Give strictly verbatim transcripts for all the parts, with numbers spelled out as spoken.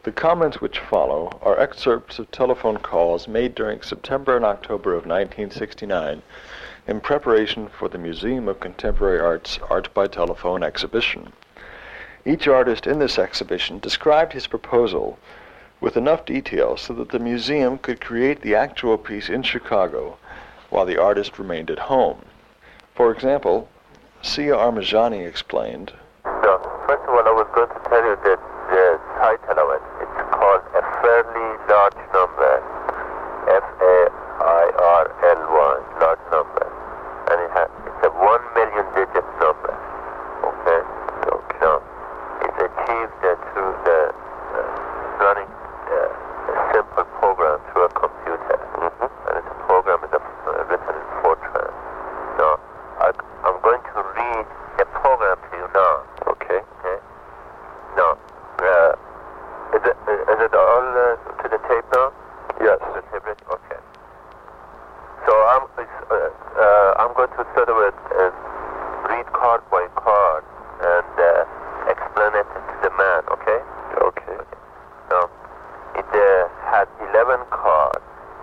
The comments which follow are excerpts of telephone calls made during September and October of nineteen sixty-nine in preparation for the Museum of Contemporary Art's Art by Telephone exhibition. Each artist in this exhibition described his proposal with enough detail so that the museum could create the actual piece in Chicago while the artist remained at home. For example, Sia Armajani explained, So, first of all, I was going to tell you that the title of it, it's called A Fairly Large Number, F A I R L Y, large number. And it has, it's a one million digit number, okay? Okay. So, it's achieved uh, through the uh, running uh, a simple program through a computer. Mm-hmm. And it's a program is a, uh, written in Fortran. Now, I, I'm going to read a program to you now. Okay. Okay. Now, uh, is it is it all uh, to the tape now? Yes. To the tape ready? Okay. So I'm it's, uh, uh, I'm going to sort of uh, read card by card and uh, explain it to the man. Okay. Okay. okay. Now, it uh, had eleven cards,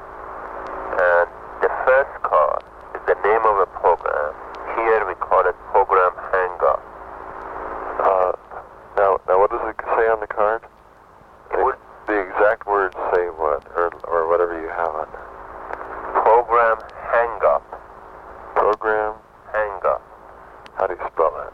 and the first card is the name of a program. Here we call it Program Hang Up. Uh, now, now, what does it say on the card? It would The exact words say what, or or whatever you have on there. Program Hang Up. Program. Hang Up. How do you spell that?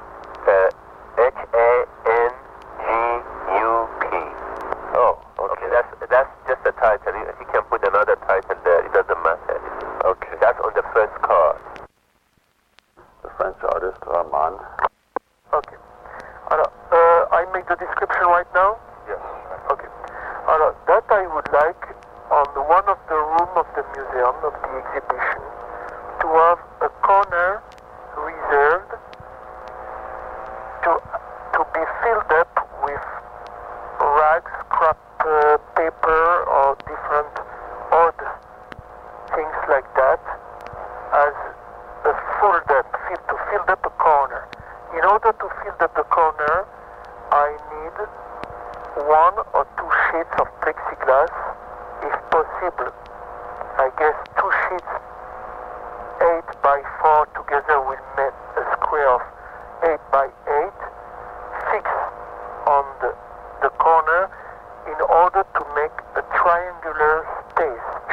Uh, H A N G U P. Oh, okay. Okay, that's that's just a title. He, he can put another title there. It doesn't matter. Okay. That's on the first card. The French artist Armand. Okay. Alors, uh, I make the description right now? Yes. Okay. Alors, that I would like on the one of the room of the museum, of the exhibition, to have a corner reserved to to be filled up with rags, scrap uh, paper, or different odd things like that, as a filled up, fill, to fill up a corner. In order to fill up the corner, I need one or two sheets of plexiglass, if possible. I guess two sheets, eight by four together will make a square of eight by eight, fixed on the, the corner in order to make a triangular